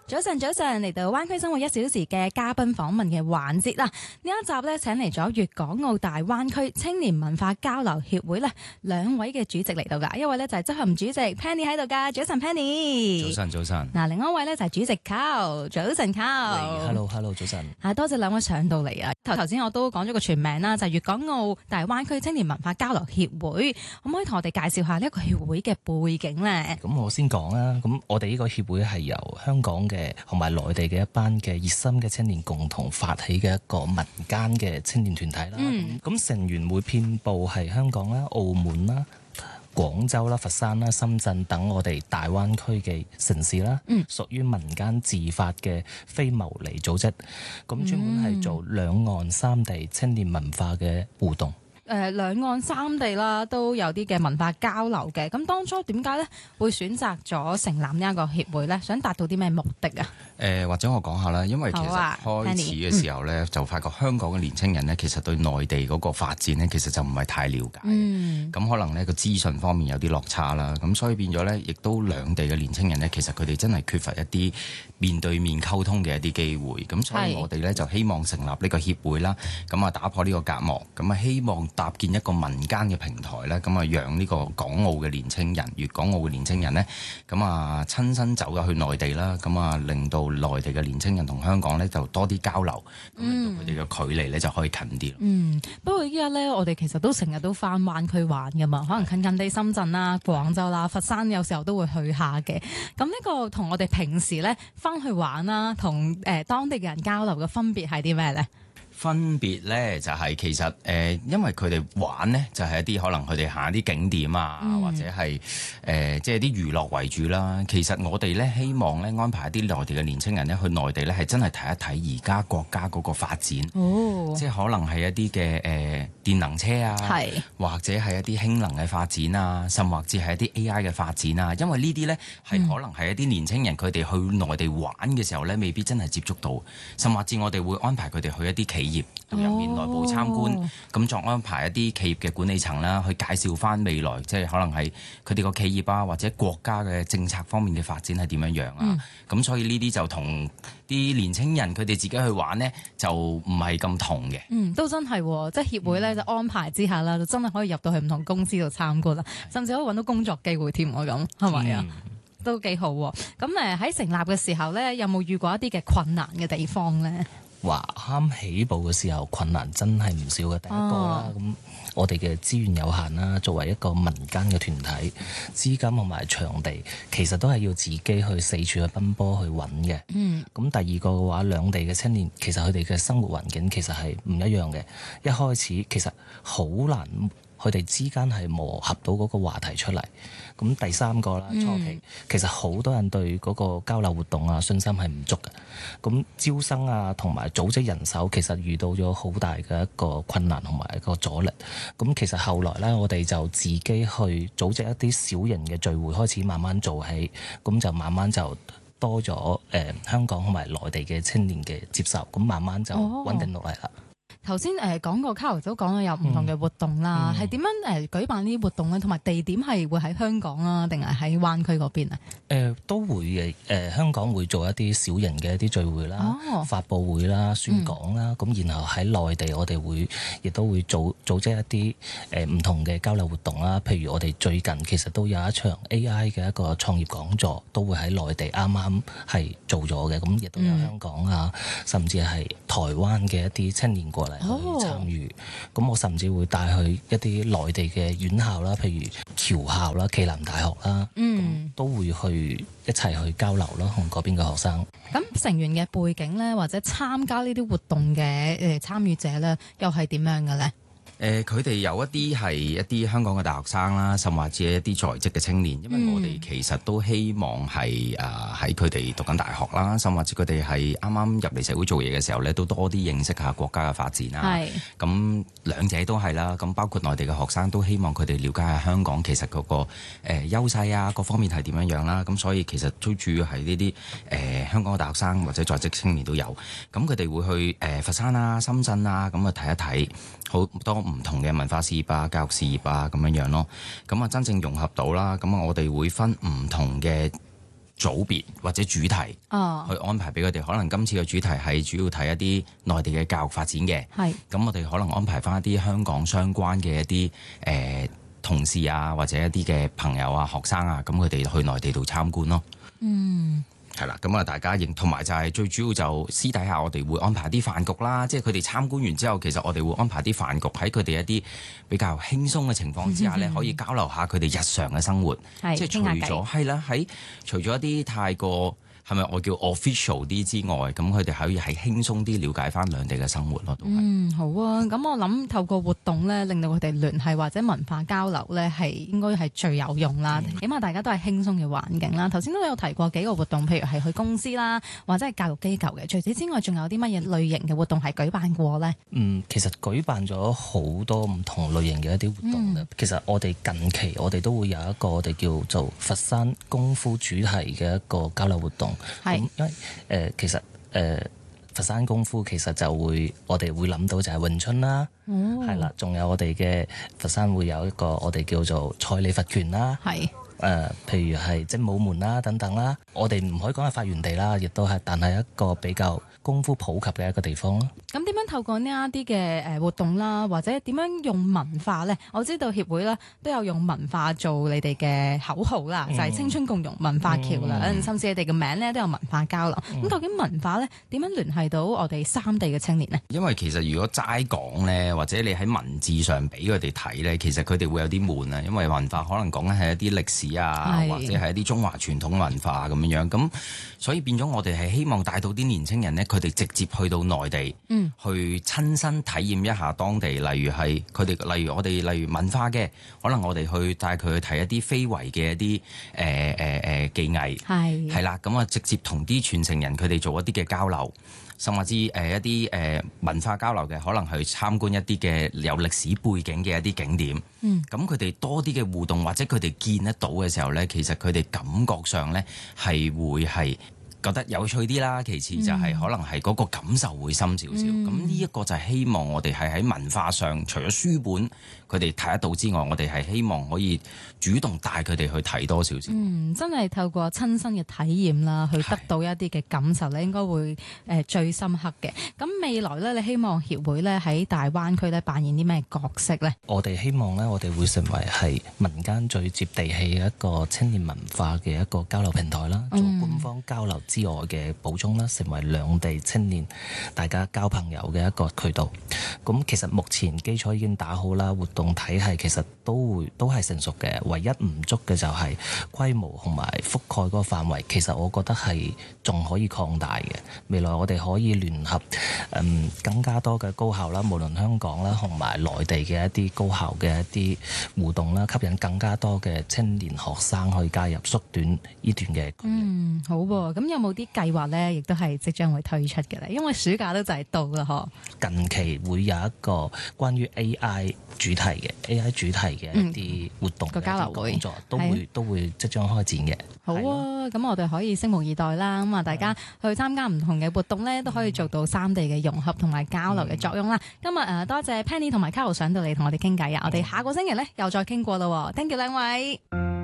早晨，嚟到灣區生活1小時嘅嘉賓訪問嘅環節啦。呢一集咧，請嚟咗粵港澳大灣區青年文化交流協會咧2位嘅主席嚟到噶，一位咧就係執行主席 Penny 喺度噶，早晨 Penny。 早晨。 嗱，另外一位咧就係主席 Carl，早晨 Carl。 Hello， 早晨。 多謝2位上到嚟啊！頭先我都講咗個全名啦，就係粵港澳大灣區青年文化交流協會，可唔可以同我哋介紹下呢一個協會嘅背景咧？ 咁我先講啦。咁我哋呢個協會係由香港嘅同埋內地嘅一班嘅熱心嘅青年共同發起嘅一個民間嘅青年團體啦。咁成員會遍佈係香港啦、澳門啦、廣州啦、佛山啦、深圳等我哋大灣區嘅城市啦，屬於民間自發嘅非牟利組織，咁專門係做兩岸三地青年文化嘅互動。 兩岸三地啦，都有啲嘅文化交流嘅。咁當初點解咧會選擇咗成立呢一個協會咧？想達到啲咩目的啊？ 或者我講下啦，因為其實開始嘅時候咧，就發覺香港嘅年青人咧，其實對內地嗰個發展咧，其實就唔係太了解。咁可能呢個資訊方面有啲落差啦。咁所以變咗咧，亦都兩地嘅年青人咧，其實佢哋真係缺乏一啲面對面溝通嘅一啲機會。咁所以我哋咧就希望成立呢個協會啦。咁啊打破呢個隔膜。咁啊希望搭建一個民間嘅平台咧，咁啊讓呢個港澳嘅年青人、粵港澳嘅年青人呢，咁啊親身走咗去內地啦，咁啊令到內地嘅年青人同香港呢就多啲交流，咁令到佢哋嘅距離呢就可以近啲。 不過依家呢，我哋其實都成日都返灣區玩噶嘛，可能近近地深圳啦、廣州啦、佛山有時候都會去下嘅。咁呢個同我哋平時呢返去玩啦，同當地嘅人交流嘅分別係啲咩呢？ 分別咧就係其實因為佢哋玩咧就係一啲可能佢哋行一啲景點啊，或者係即係啲娛樂為主啦。其實我哋咧希望咧安排一啲內地嘅年青人咧去內地咧係真係睇一睇而家國家嗰個發展，即係可能係一啲嘅電能車啊，或者係一啲氫能嘅發展啊，甚或至係一啲 AI 嘅發展啊。因為呢啲咧係可能係一啲年青人佢哋去內地玩嘅時候咧，未必真係接觸到，甚或至我哋會安排佢哋去一啲企業入面內部參觀，咁再安排一啲企業嘅管理層啦，去介紹翻未來，即係可能係佢哋個企業啊，或者國家嘅政策方面嘅發展係點樣樣啊。咁所以呢啲就同啲年青人佢哋自己去玩呢，就唔係咁同嘅。 都真係，即係協會咧就安排之下啦，就真係可以入到去唔同公司度參觀啦，甚至可以揾到工作機會添，咁係咪啊？都幾好。咁喺成立嘅時候咧，有冇遇過一啲嘅困難嘅地方咧？ 啱起步嘅時候困難真係唔少嘅。第一個啦，咁我哋嘅資源有限啦，作為一個民間嘅團體，資金同埋場地其實都係要自己去四處去奔波去揾嘅。咁第二個嘅話，兩地嘅青年其實佢哋嘅生活環境其實係唔一樣嘅。一開始其實好難，佢哋之間係磨合到嗰個話題出嚟。咁第三個啦，初期其實好多人對嗰個交流活動啊信心係唔足嘅。咁招生啊同埋組織人手其實遇到咗好大嘅一個困難同埋一個阻力。咁其實後來咧，我哋就自己去組織一啲小型嘅聚會，開始慢慢做起，咁就慢慢就多咗香港同埋內地嘅青年嘅接受，咁慢慢就穩定落嚟啦。 頭先講過，Carl都講到有唔同嘅活動啦，係點樣舉辦呢啲活動咧？同埋地點係會喺香港啊，定係喺灣區嗰邊啊？ 都會嘅。香港會做一啲小型嘅一啲聚會啦、發佈會啦、宣講啦。咁然後喺內地，我哋亦都會組織一啲唔同嘅交流活動啦。譬如我哋最近其實都有一場 AI 嘅一個創業講座，都會喺內地啱啱係做咗嘅。咁亦都有香港啊，甚至係台灣嘅一啲青年過嚟去參與。咁我甚至會帶去一啲內地嘅院校啦，譬如僑校啦、暨南大學啦，都會去一齊去交流啦，同嗰邊嘅學生。 咁成員嘅背景咧，或者參加呢啲活動嘅參與者咧，又係點樣嘅咧？ 佢哋有一啲係一啲香港嘅大學生啦，甚或者一啲在職嘅青年，因為我哋其實都希望係喺佢哋讀緊大學啦，甚或者佢哋係啱啱入嚟社會做嘢嘅時候咧，都多啲認識下國家嘅發展啊。咁兩者都係啦，咁包括內地嘅學生都希望佢哋了解下香港其實嗰個優勢啊，各方面係點樣樣啦。咁所以其實最主要係呢啲香港嘅大學生或者在職青年都有。咁佢哋會去佛山啊、深圳啊，咁啊睇一睇好多唔同嘅文化事業啊、教育事業啊咁樣樣咯。咁啊真正融合到啦，咁啊我哋會分唔同嘅組別或者主題去安排俾佢哋。可能今次嘅主題係主要睇一啲內地嘅教育發展嘅，咁我哋可能安排翻一啲香港相關嘅一啲同事啊，或者一啲嘅朋友啊、學生啊，咁佢哋去內地度參觀咯。係啦，咁啊，大家同埋就係最主要就私底下我哋會安排啲飯局啦，即係佢哋參觀完之後，其實我哋會安排啲飯局喺佢哋一啲比較輕鬆嘅情況之下咧，可以交流下佢哋日常嘅生活，即係除咗係啦，除咗一啲太過係咪我叫 official 啲之外，咁佢哋可以係輕鬆啲了解翻兩地嘅生活咯，都係。 好啊，咁我諗透過活動咧，令到佢哋聯繫或者文化交流咧，係應該係最有用啦。起碼大家都係輕鬆嘅環境啦。頭先都有提過幾個活動，譬如係去公司啦，或者係教育機構嘅。除此之外，仲有啲乜嘢類型嘅活動係舉辦過呢？ 其實舉辦咗好多唔同類型嘅一啲活動嘅。其實我哋近期我哋都會有一個我哋叫做佛山功夫主題嘅一個交流活動。因為其實佛山功夫其實就我哋會諗到就係詠春啦，係啦，仲有我哋嘅佛山會有一個我哋叫做蔡李佛拳啦，譬如係精武門啦等等啦。我哋唔可以講係發源地啦，亦都係，但係一個比較功夫普及嘅一個地方咯。咁點樣透過呢一啲嘅活動啦，或者點樣用文化呢？我知道協會咧都有用文化做你哋嘅口號啦，就係青春共融文化橋梁，甚至你哋嘅名咧都有文化交流。咁究竟文化咧點樣聯繫到我哋三地嘅青年呢？ 因為其實如果齋講咧，或者你喺文字上俾佢哋睇咧，其實佢哋會有啲悶啊。因為文化可能講緊係一啲歷史啊，或者係一啲中華傳統文化咁樣。咁所以變咗我哋係希望帶到啲年青人咧，佢哋直接去到內地，去親身體驗一下當地，例如係佢哋，例如文化嘅，可能我哋去帶佢去睇一啲非遺嘅一啲技藝，係啦，咁啊直接同啲傳承人佢哋做一啲嘅交流，甚至一啲文化交流嘅，可能去參觀一啲嘅有歷史背景嘅一啲景點，咁佢哋多啲嘅互動，或者佢哋見得到嘅時候呢，其實佢哋感覺上呢係會係覺得有趣啲啦，其次就係可能係嗰個感受會深少少。咁呢一個就係希望我哋係喺文化上，除咗書本佢哋睇得到之外，我哋係希望可以主動帶佢哋去睇多少少。 真係透過親身嘅體驗啦，去得到一啲嘅感受咧，應該會最深刻嘅。咁未來咧，你希望協會咧喺大灣區咧扮演啲咩角色咧？ 我哋希望咧，我哋會成為係民間最接地氣嘅一個青年文化嘅一個交流平台啦，做官方交流之外嘅補充啦，成為兩地青年大家交朋友嘅一個渠道。咁其實目前基礎已經打好啦，活動體系其實都係成熟嘅，唯一唔足嘅就係規模同埋覆蓋嗰個範圍。其實我覺得係仲可以擴大嘅。未來我哋可以聯合更加多嘅高校啦，無論香港啦同埋內地嘅一啲高校嘅一啲互動啦，吸引更加多嘅青年學生去加入，縮短呢段嘅距離。 好喎，咁有冇啲計劃呢？亦都係即將會推出嘅咧，因為暑假都就係到啦，嗬。近期會有一個關於 AI 主題嘅一啲活動嘅交流會工作，都會即將開展嘅。好啊，咁我哋可以拭目以待啦。咁啊，大家去參加唔同嘅活動呢，都可以做到三地嘅融合同埋交流嘅作用啦。今日多謝 Penny 同埋 Carol 上到嚟同我哋傾偈啊！我哋下個星期呢，又再傾過啦。Thank you 兩位。